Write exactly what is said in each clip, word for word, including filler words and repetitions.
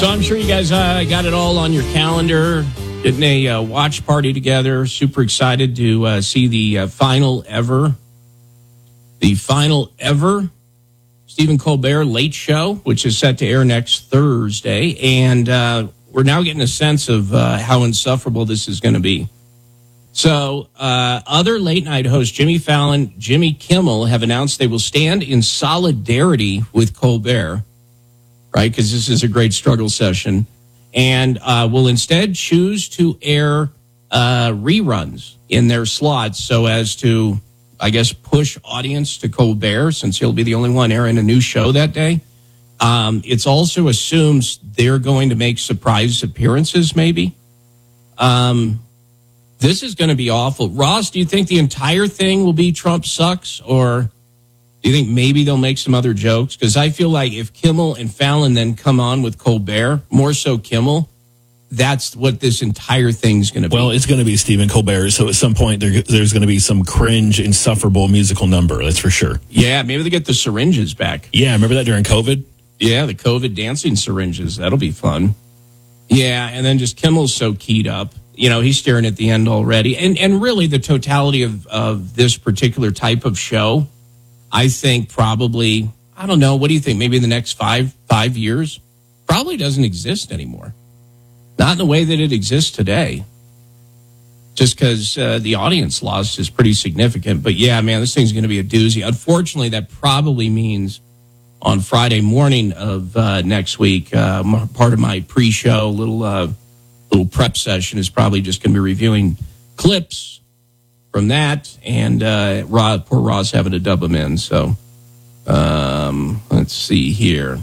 So I'm sure you guys uh, got it all on your calendar, getting a uh, watch party together. Super excited to uh, see the uh, final ever, the final ever Stephen Colbert Late Show, which is set to air next Thursday. And uh, we're now getting a sense of uh, how insufferable this is going to be. So uh, other late night hosts, Jimmy Fallon, Jimmy Kimmel, have announced they will stand in solidarity with Colbert, right? Because this is a great struggle session, and uh, will instead choose to air uh, reruns in their slots so as to, I guess, push audience to Colbert, since he'll be the only one airing a new show that day. Um, it's also assumes they're going to make surprise appearances, maybe. Um, this is going to be awful. Ross, do you think the entire thing will be Trump sucks, or do you think maybe they'll make some other jokes? Because I feel like if Kimmel and Fallon then come on with Colbert, more so Kimmel, that's what this entire thing's going to be. Well, it's going to be Stephen Colbert, so at some point there, there's going to be some cringe, insufferable musical number, that's for sure. Yeah, maybe they get the syringes back. Yeah, remember that during COVID? Yeah, the COVID dancing syringes. That'll be fun. Yeah, and then just Kimmel's so keyed up. You know, he's staring at the end already. And and really the totality of, of this particular type of show, I think probably, I don't know, what do you think? Maybe in the next five five years? Probably doesn't exist anymore. Not in the way that it exists today. Just because uh, the audience loss is pretty significant. But yeah, man, this thing's going to be a doozy. Unfortunately, that probably means on Friday morning of uh, next week, uh, part of my pre-show little uh, little prep session is probably just going to be reviewing clips from that, and uh, Ross, poor Ross having to dub them in. So um, let's see here.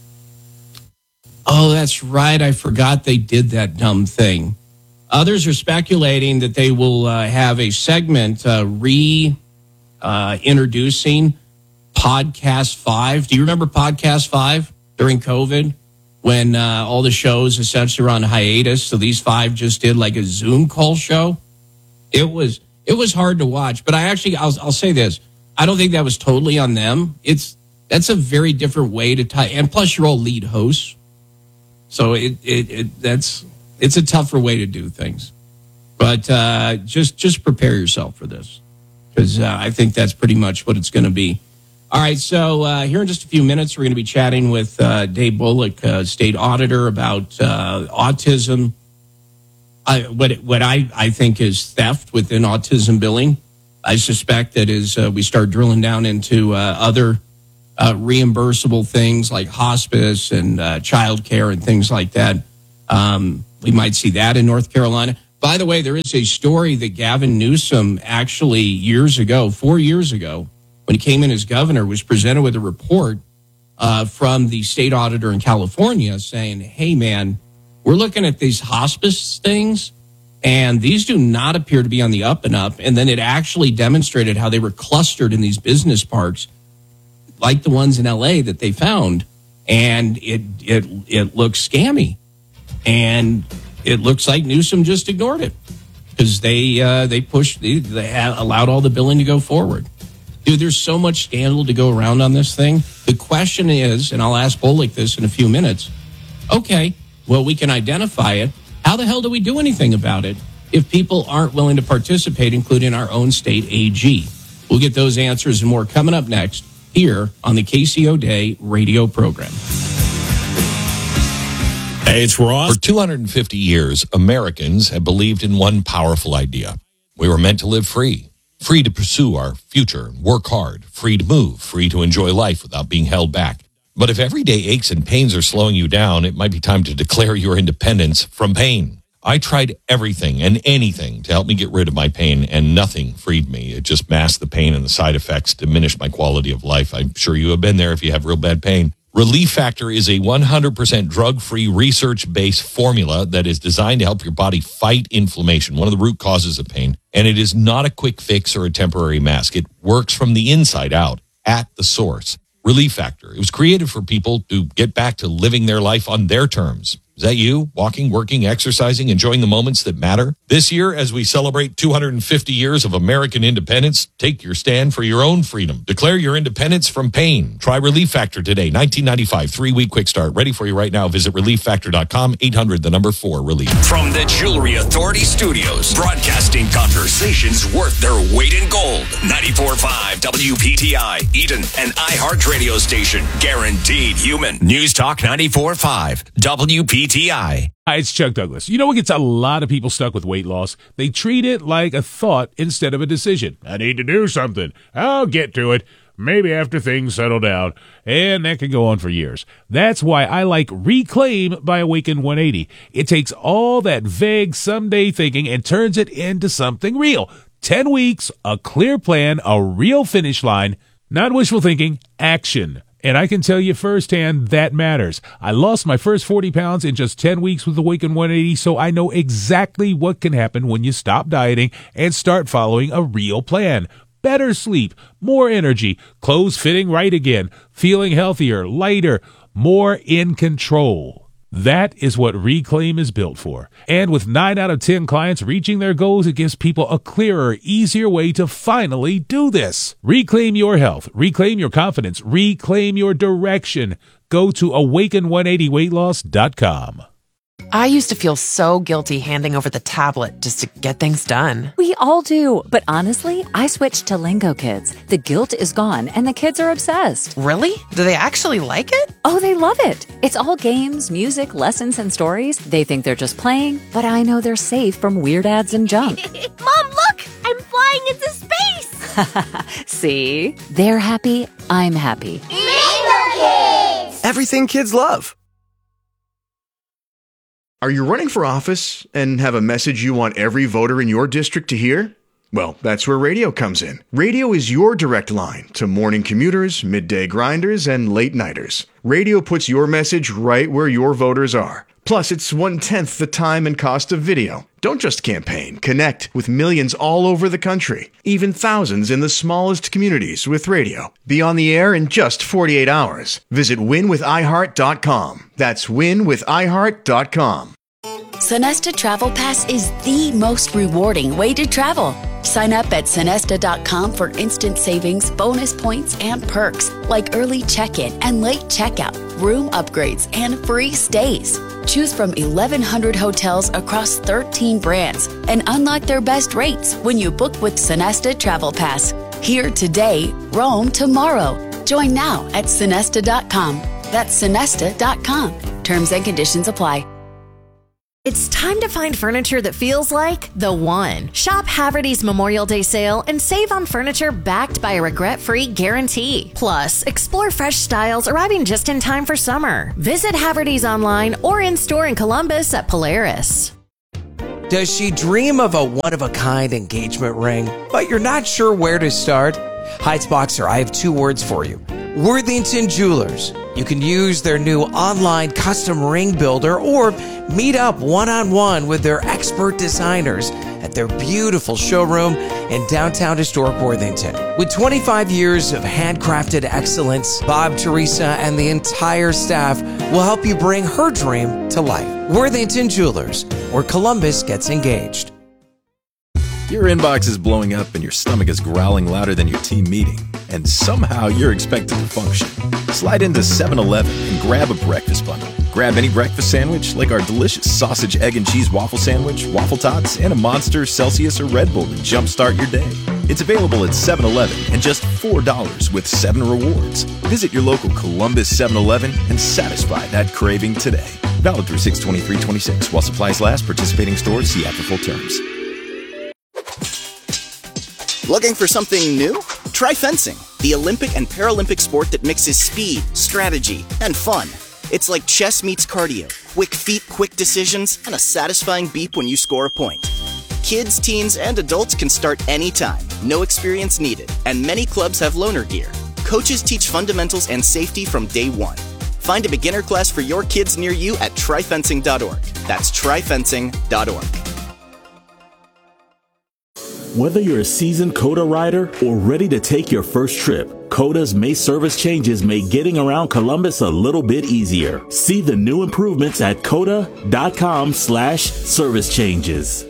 Oh, that's right. I forgot they did that dumb thing. Others are speculating that they will uh, have a segment uh, re uh, introducing Podcast Five. Do you remember Podcast Five during COVID when uh, all the shows essentially were on hiatus? So these five just did like a Zoom call show. It was it was hard to watch, but I actually I'll, I'll say this: I don't think that was totally on them. It's that's a very different way to tie, and plus you're all lead hosts, so it it, it that's it's a tougher way to do things. But uh, just just prepare yourself for this, because uh, I think that's pretty much what it's going to be. All right, so uh, here in just a few minutes, we're going to be chatting with uh, Dave Bullock, uh, state auditor, about uh, autism, I, what what I, I think is theft within autism billing. I suspect that as uh, we start drilling down into uh, other uh, reimbursable things like hospice and uh, child care and things like that, um, we might see that in North Carolina. By the way, there is a story that Gavin Newsom actually years ago, four years ago, when he came in as governor, was presented with a report uh, from the state auditor in California saying, hey, man, we're looking at these hospice things, and these do not appear to be on the up and up. And then it actually demonstrated how they were clustered in these business parks, like the ones in L A that they found. And it it it looks scammy. And it looks like Newsom just ignored it because they, uh, they pushed, they, they had allowed all the billing to go forward. Dude, there's so much scandal to go around on this thing. The question is, and I'll ask Bullock this in a few minutes, okay, well, we can identify it. How the hell do we do anything about it if people aren't willing to participate, including our own state A G? We'll get those answers and more coming up next here on the K C O Day radio program. Hey, it's Ross. For two hundred fifty years, Americans have believed in one powerful idea. We were meant to live free. Free to pursue our future, work hard, free to move, free to enjoy life without being held back. But if everyday aches and pains are slowing you down, it might be time to declare your independence from pain. I tried everything and anything to help me get rid of my pain, and nothing freed me. It just masked the pain, and the side effects diminished my quality of life. I'm sure you have been there if you have real bad pain. Relief Factor is a one hundred percent drug-free, research-based formula that is designed to help your body fight inflammation, one of the root causes of pain. And it is not a quick fix or a temporary mask. It works from the inside out, at the source. Relief Factor. It was created for people to get back to living their life on their terms. Is that you? Walking, working, exercising, enjoying the moments that matter? This year, as we celebrate two hundred fifty years of American independence, take your stand for your own freedom. Declare your independence from pain. Try Relief Factor today. nineteen ninety-five, three-week quick start. Ready for you right now. Visit relief factor dot com, eight hundred, the number four, relief. From the Jewelry Authority Studios, broadcasting conversations worth their weight in gold. ninety-four point five W P T I, Eden, an iHeart radio station. Guaranteed human. News Talk ninety-four point five W P T I. Hi, it's Chuck Douglas. You know what gets a lot of people stuck with weight loss? They treat it like a thought instead of a decision. I need to do something. I'll get to it. Maybe after things settle down. And that can go on for years. That's why I like Reclaim by Awaken one eighty. It takes all that vague someday thinking and turns it into something real. Ten weeks, a clear plan, a real finish line, not wishful thinking, action. And I can tell you firsthand that matters. I lost my first forty pounds in just ten weeks with Awaken one eighty, so I know exactly what can happen when you stop dieting and start following a real plan. Better sleep, more energy, clothes fitting right again, feeling healthier, lighter, more in control. That is what Reclaim is built for. And with nine out of ten clients reaching their goals, it gives people a clearer, easier way to finally do this. Reclaim your health. Reclaim your confidence. Reclaim your direction. Go to awaken one eighty weight loss dot com. I used to feel so guilty handing over the tablet just to get things done. We all do. But honestly, I switched to Lingo Kids. The guilt is gone and the kids are obsessed. Really? Do they actually like it? Oh, they love it. It's all games, music, lessons, and stories. They think they're just playing, but I know they're safe from weird ads and junk. Mom, look! I'm flying into space! See? They're happy. I'm happy. Lingo Kids! Everything kids love. Are you running for office and have a message you want every voter in your district to hear? Well, that's where radio comes in. Radio is your direct line to morning commuters, midday grinders, and late nighters. Radio puts your message right where your voters are. Plus, it's one-tenth the time and cost of video. Don't just campaign. Connect with millions all over the country, even thousands in the smallest communities with radio. Be on the air in just forty-eight hours. Visit win with i heart dot com. That's win with i heart dot com. Sonesta Travel Pass is the most rewarding way to travel. Sign up at sonesta dot com for instant savings, bonus points, and perks like early check-in and late checkout, room upgrades, and free stays. Choose from eleven hundred hotels across thirteen brands and unlock their best rates when you book with Sonesta Travel Pass. Here today, roam tomorrow. Join now at sonesta dot com. That's sonesta dot com. Terms and conditions apply. It's time to find furniture that feels like the one. Shop Haverty's Memorial Day sale and save on furniture backed by a regret-free guarantee. Plus, explore fresh styles arriving just in time for summer. Visit Haverty's online or in-store in Columbus at Polaris. Does she dream of a one-of-a-kind engagement ring, but you're not sure where to start? Heights Boxer, I have two words for you. Worthington Jewelers. You can use their new online custom ring builder or meet up one-on-one with their expert designers at their beautiful showroom in downtown historic Worthington. With twenty-five years of handcrafted excellence, Bob, Teresa, and the entire staff will help you bring her dream to life. Worthington Jewelers, where Columbus gets engaged. Your inbox is blowing up and your stomach is growling louder than your team meeting, and somehow you're expected to function. Slide into seven eleven and grab a breakfast bundle. Grab any breakfast sandwich like our delicious sausage, egg, and cheese waffle sandwich, waffle tots, and a Monster, Celsius, or Red Bull to jumpstart your day. It's available at seven eleven and just four dollars with seven rewards. Visit your local Columbus seven eleven and satisfy that craving today. Valid through six twenty-three twenty-six while supplies last. Participating stores, see app for full terms. Looking for something new? Try fencing, the Olympic and Paralympic sport that mixes speed, strategy, and fun. It's like chess meets cardio, quick feet, quick decisions, and a satisfying beep when you score a point. Kids, teens, and adults can start anytime, no experience needed, and many clubs have loaner gear. Coaches teach fundamentals and safety from day one. Find a beginner class for your kids near you at try fencing dot org. That's try fencing dot org. Whether you're a seasoned COTA rider or ready to take your first trip, COTA's May service changes make getting around Columbus a little bit easier. See the new improvements at COTA.com slash service changes.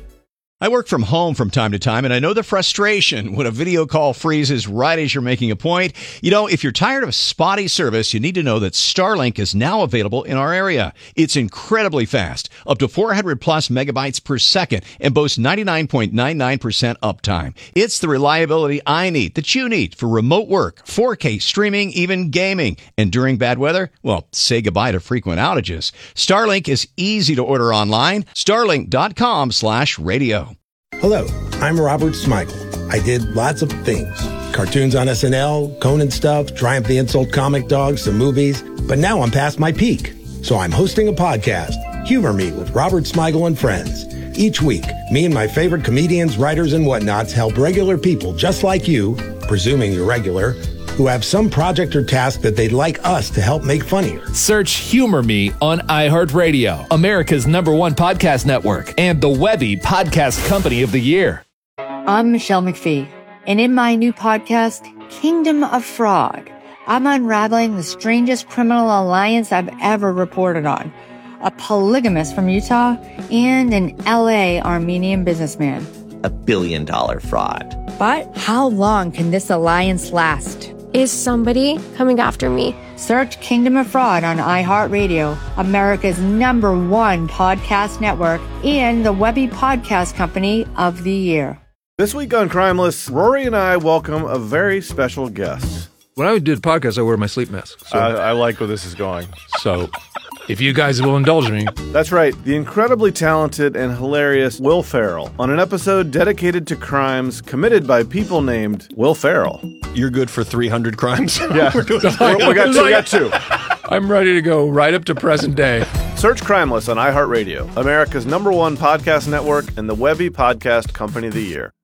I work from home from time to time, and I know the frustration when a video call freezes right as you're making a point. You know, if you're tired of spotty service, you need to know that Starlink is now available in our area. It's incredibly fast, up to four hundred plus megabytes per second, and boasts ninety-nine point nine nine percent uptime. It's the reliability I need, that you need, for remote work, four K streaming, even gaming. And during bad weather, well, say goodbye to frequent outages. Starlink is easy to order online. Starlink.com slash radio. Hello, I'm Robert Smigel. I did lots of things. Cartoons on S N L, Conan stuff, Triumph the Insult comic dogs, some movies. But now I'm past my peak. So I'm hosting a podcast, Humor Me with Robert Smigel and Friends. Each week, me and my favorite comedians, writers, and whatnots help regular people just like you, presuming you're regular, who have some project or task that they'd like us to help make funnier. Search Humor Me on iHeartRadio, America's number one podcast network, and the Webby Podcast Company of the Year. I'm Michelle McPhee, and in my new podcast, Kingdom of Fraud, I'm unraveling the strangest criminal alliance I've ever reported on. A polygamist from Utah and an L A Armenian businessman. A billion dollar fraud. But how long can this alliance last? Is somebody coming after me? Search Kingdom of Fraud on iHeartRadio, America's number one podcast network, and the Webby Podcast Company of the Year. This week on Crimeless, Rory and I welcome a very special guest. When I do the podcast, I wear my sleep mask. So. I, I like where this is going. So, if you guys will indulge me. That's right, the incredibly talented and hilarious Will Ferrell on an episode dedicated to crimes committed by people named Will Ferrell. You're good for three hundred crimes? Yeah, we're doing we, we, got two, we got two. I'm ready to go right up to present day. Search Crimeless on iHeartRadio, America's number one podcast network and the Webby Podcast Company of the Year.